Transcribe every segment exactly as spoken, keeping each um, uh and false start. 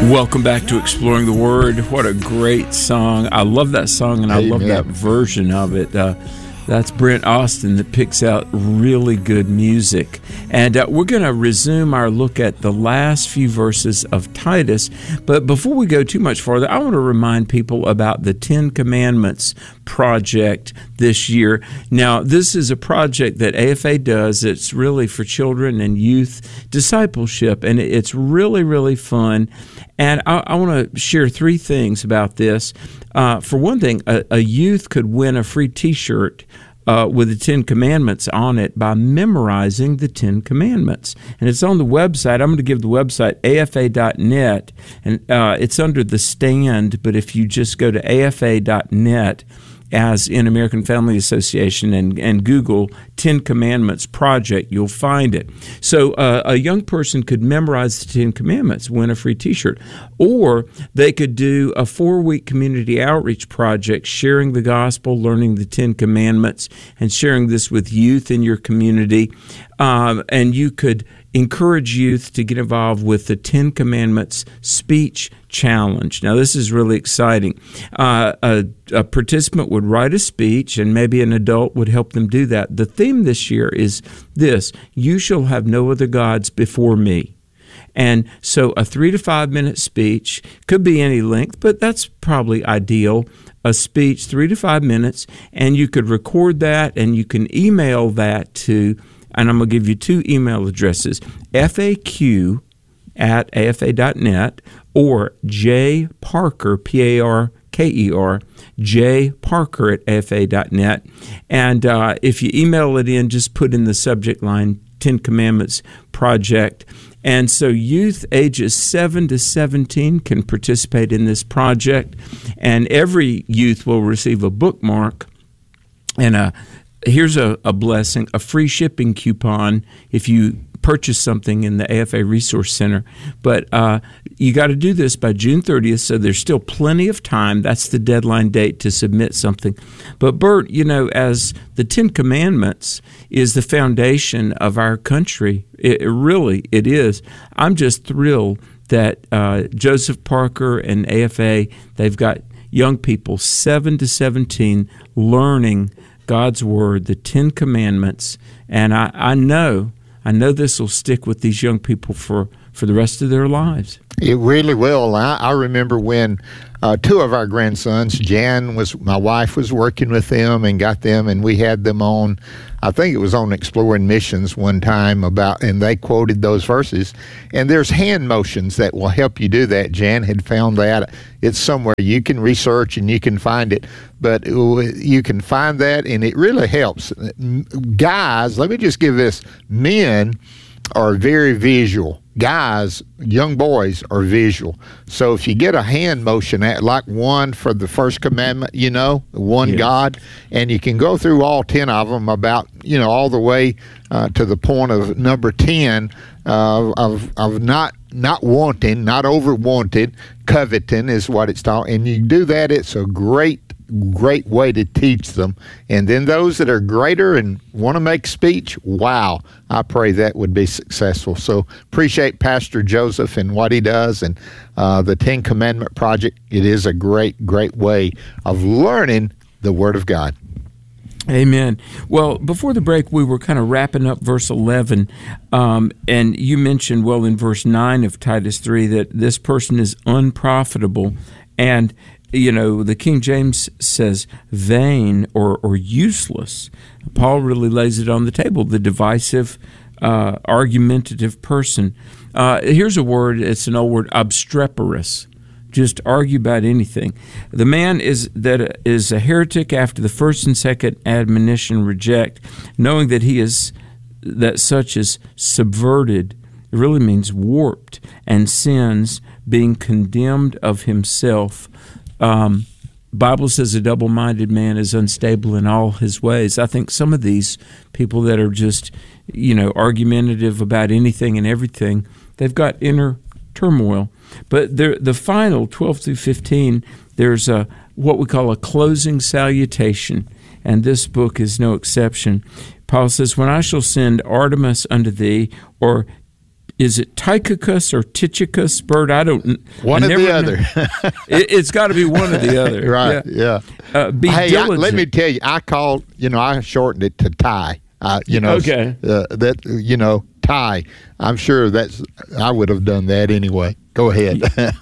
Welcome back to Exploring the Word. What a great song. I love that song, and I Amen. love that version of it. Uh, that's Brent Austin that picks out really good music. And uh, we're going to resume our look at the last few verses of Titus. But before we go too much farther, I want to remind people about the Ten Commandments project this year. Now, this is a project that A F A does. It's really for children and youth discipleship, and it's really, really fun. And I, I want to share three things about this. Uh, for one thing, a, a youth could win a free T-shirt uh, with the Ten Commandments on it by memorizing the Ten Commandments. And it's on the website. I'm going to give the website A F A dot net, and uh, it's under the stand, but if you just go to A F A dot net, as in American Family Association, and, and Google Ten Commandments Project, you'll find it. So uh, a young person could memorize the Ten Commandments, win a free T-shirt. Or they could do a four-week community outreach project, sharing the gospel, learning the Ten Commandments, and sharing this with youth in your community. Um, and you could encourage youth to get involved with the Ten Commandments Speech Challenge. Now, this is really exciting. Uh, a, a participant would write a speech, and maybe an adult would help them do that. The theme this year is this: you shall have no other gods before me. And so a three to five minute speech, could be any length, but that's probably ideal. A speech, three to five minutes, and you could record that, and you can email that to, and I'm going to give you two email addresses, F A Q at A F A dot net or J Parker, P A R K E R, J Parker at A F A dot net. And uh, if you email it in, just put in the subject line, Ten Commandments Project. And so youth ages seven to seventeen can participate in this project, and every youth will receive a bookmark and a Here's a, a blessing, a free shipping coupon if you purchase something in the A F A Resource Center. But uh, you got to do this by June thirtieth, so there's still plenty of time. That's the deadline date to submit something. But Bert, you know, as the Ten Commandments is the foundation of our country, it, it really, it is. I'm just thrilled that uh, Joseph Parker and A F A, they've got young people, seven to seventeen, learning God's Word, the Ten Commandments, and I, I know, I know this will stick with these young people for, for the rest of their lives. It really will. I, I remember when uh, two of our grandsons, Jan was, my wife was working with them and got them, and we had them on, I think it was on Exploring Missions one time about, and they quoted those verses. And there's hand motions that will help you do that. Jan had found that. It's somewhere you can research and you can find it, but you can find that, and it really helps. Guys, let me just give this, men are very visual. Guys, young boys are visual. So if you get a hand motion at like one for the first commandment, you know, one yes. God, and you can go through all ten of them about, you know, all the way uh, to the point of number ten uh, of of not not wanting, not over wanted, coveting is what it's called. And you do that, it's a great great way to teach them. And then those that are greater and want to make speech, wow, I pray that would be successful. So appreciate Pastor Joseph and what he does, and uh, the Ten Commandment Project. It is a great, great way of learning the Word of God. Amen. Well, before the break, we were kind of wrapping up verse eleven, um, and you mentioned, well, in verse nine of Titus three, that this person is unprofitable, and you know, the King James says vain or, or useless. Paul really lays it on the table, the divisive, uh, argumentative person. Uh, here's a word, it's an old word, obstreperous. Just argue about anything. The man is that is a heretic after the first and second admonition reject, knowing that he is that such is subverted. It really means warped, and sins, being condemned of himself. Um, Bible says a double-minded man is unstable in all his ways. I think some of these people that are just, you know, argumentative about anything and everything, they've got inner turmoil. But there, the final twelve through fifteen, there's a what we call a closing salutation, and this book is no exception. Paul says, "When I shall send Artemas unto thee, or is it Tychicus or Tychicus, Bert? I don't. One I or never the know. other. it, it's got to be one or the other. Right. Yeah. yeah. Uh, be hey, I, diligent. let me tell you, I called. You know, I shortened it to Ty. Uh, you know. Okay. Uh, that you know, Ty. I'm sure that's. I would have done that anyway. Go ahead.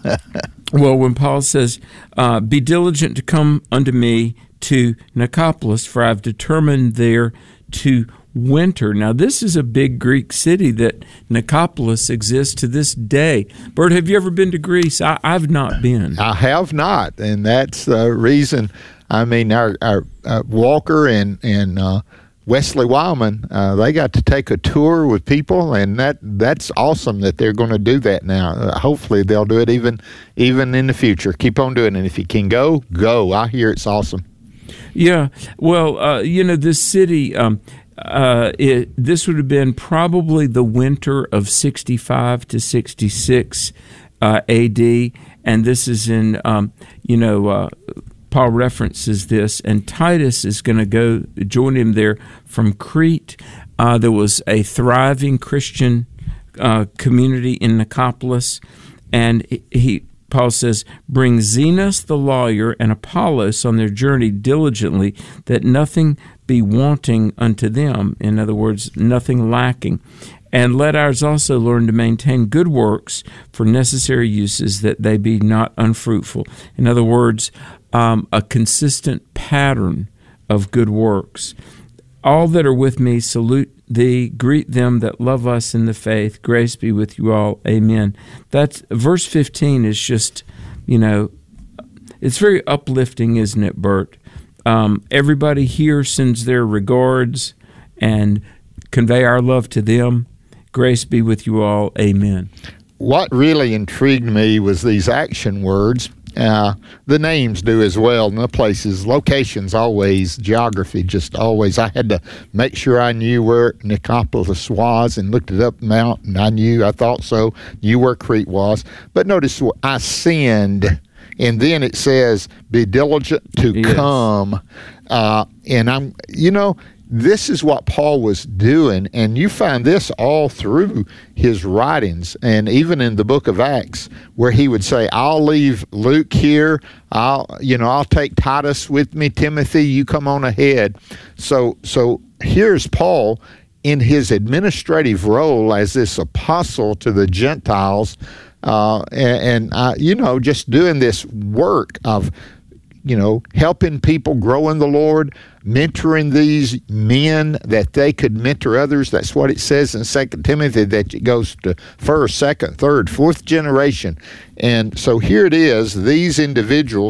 Well, when Paul says, uh, "Be diligent to come unto me to Nicopolis, for I've determined there to winter." Now, this is a big Greek city that Nicopolis exists to this day. Bert, have you ever been to Greece? I, I've not been. I have not, and that's the reason. I mean, our, our uh, Walker and and uh, Wesley Wildman, uh, they got to take a tour with people, and that that's awesome that they're going to do that now. Uh, hopefully, they'll do it even even in the future. Keep on doing it. If you can go, go. I hear it's awesome. Yeah. Well, uh, you know, this city. Um, Uh, it, this would have been probably the winter of sixty-five to sixty-six uh, A D, and this is in, um, you know, uh, Paul references this, and Titus is going to go join him there from Crete. Uh, there was a thriving Christian uh, community in Nicopolis, and he Paul says, "Bring Zenos the lawyer and Apollos on their journey diligently, that nothing be wanting unto them." In other words, nothing lacking. "And let ours also learn to maintain good works for necessary uses, that they be not unfruitful." In other words, um, a consistent pattern of good works. "All that are with me salute thee, greet them that love us in the faith. Grace be with you all. Amen." That's verse fifteen is just, you know, it's very uplifting, isn't it, Bert? Um, everybody here sends their regards and convey our love to them. Grace be with you all. Amen. What really intrigued me was these action words. Uh, the names do as well, and the places, locations always, geography just always. I had to make sure I knew where Nicopolis was and looked it up mountain. I knew, I thought so, knew where Crete was. But notice, I sinned, and then it says, "Be diligent to yes. come." Uh, and I'm, you know, this is what Paul was doing, and you find this all through his writings, and even in the book of Acts, where he would say, "I'll leave Luke here. I'll, you know, I'll take Titus with me. Timothy, you come on ahead." So, so here's Paul in his administrative role as this apostle to the Gentiles, uh, and, and uh, you know, just doing this work of, you know, helping people grow in the Lord, mentoring these men that they could mentor others. That's what it says in Second Timothy, that it goes to first, second, third, fourth generation. And so here it is, these individuals